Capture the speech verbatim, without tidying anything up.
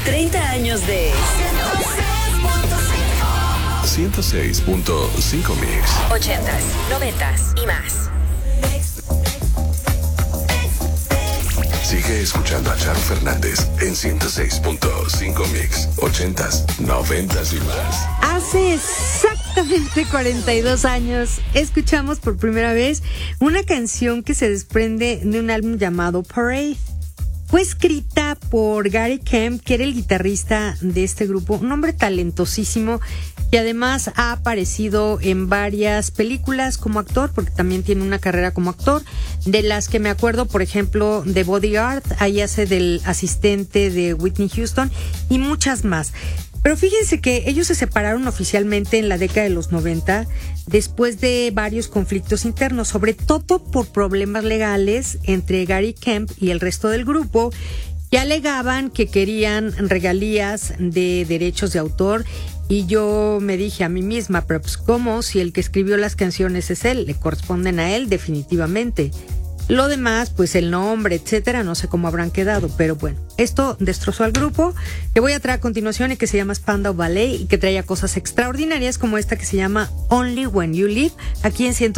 treinta años de ciento seis punto cinco Mix. ochentas, noventas y más. Sigue escuchando a Charo Fernández en ciento seis punto cinco Mix. ochentas, noventas y más. Hace exactamente cuarenta y dos años escuchamos por primera vez una canción que se desprende de un álbum llamado Parade. Fue escrita por Gary Kemp, que era el guitarrista de este grupo, un hombre talentosísimo y además ha aparecido en varias películas como actor, porque también tiene una carrera como actor, de las que me acuerdo, por ejemplo, de Bodyguard, ahí hace del asistente de Whitney Houston y muchas más. Pero fíjense que ellos se separaron oficialmente en la década de los noventa después de varios conflictos internos, sobre todo por problemas legales entre Gary Kemp y el resto del grupo, que alegaban que querían regalías de derechos de autor. Y yo me dije a mí misma, pero pues ¿cómo? Si el que escribió las canciones es él, le corresponden a él definitivamente. Lo demás, pues el nombre, etcétera, no sé cómo habrán quedado, pero bueno, esto destrozó al grupo, que voy a traer a continuación y que se llama Spandau Ballet y que traía cosas extraordinarias como esta que se llama Only When You Leave, aquí en ciento